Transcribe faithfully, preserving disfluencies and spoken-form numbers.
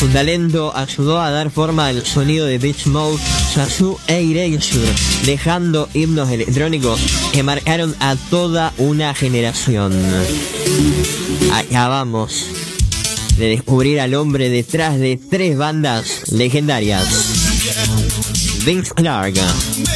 Su talento ayudó a dar forma al sonido de Beach Mode, Yazoo e Erasure, dejando himnos electrónicos que marcaron a toda una generación. Acabamos de descubrir al hombre detrás de tres bandas legendarias. Vince Clarke.